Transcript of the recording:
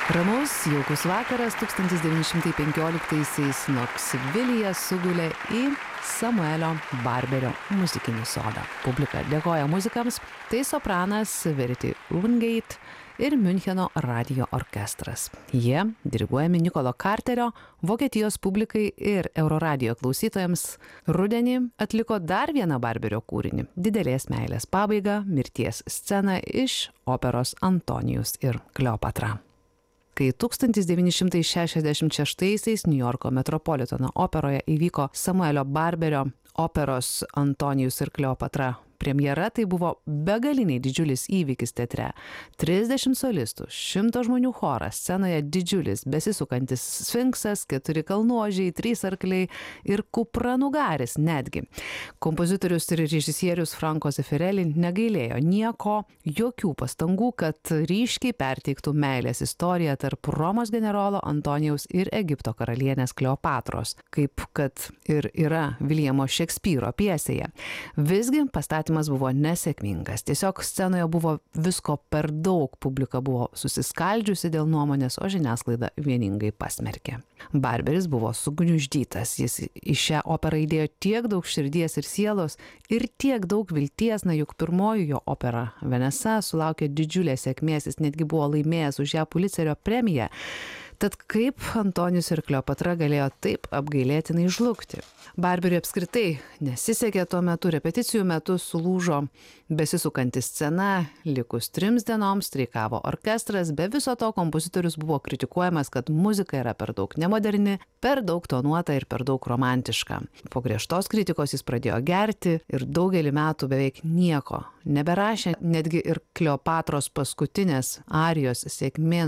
Ramus, jaukus vakaras 1915-aisiais Noksvilyje sugulė į Samuelio Barberio muzikinį sodą. Publika dėkoja muzikams, tai sopranas Verity Wingate ir Miuncheno radijo orkestras. Jie, diriguojami Nikolo Carterio, Vokietijos publikai ir Euroradijo klausytojams rudenį atliko dar vieną Barberio kūrinį – Didelės meilės pabaigą, mirties sceną iš operos Antonijus ir Kleopatra. Kai 1966-aisiais Niujorko Metropolitano operoje įvyko Samuelio Barberio operos Antonijus ir Kleopatra premjera, tai buvo begaliniai didžiulis įvykis teatre. 30 solistų, 100 žmonių choras, scenoje didžiulis, besisukantis sfinksas, 4 kalnuožiai, 3 arkliai ir kupranugaris netgi. Kompozitorius ir režisierius Franco Zeffirelli negailėjo jokių pastangų, kad ryškiai perteiktų meilės istoriją tarp Romos generolo Antonijaus ir Egipto karalienės Kleopatros, kaip kad ir yra Viljamo Šekspyro pjesėje. Visgi pastatymas buvo nesėkmingas. Tiesiog scenoje buvo visko per daug, publika buvo susiskaldžiusi dėl nuomonės, o žiniasklaida vieningai pasmerkė. Barberis buvo sugniuždytas, jis į šią operą įdėjo tiek daug širdies ir sielos ir tiek daug vilties, juk pirmoji jo opera Venesa sulaukė didžiulės sėkmės, jis netgi buvo laimėjęs už ją Pulicerio premiją. Tad kaip Antonijus ir Kleopatra galėjo taip apgailėtinai žlugti? Barberiui apskritai nesisekė tuo metu, repeticijų metu sulūžo besisukanti scena, likus 3 dienoms streikavo orkestras, be viso to kompozitorius buvo kritikuojamas, kad muzika yra per daug nemoderni, per daug tonuota ir per daug romantiška. Po griežtos kritikos jis pradėjo gerti ir daugelį metų beveik nieko neberašė, netgi ir Kleopatros paskutinės arijos sėkmė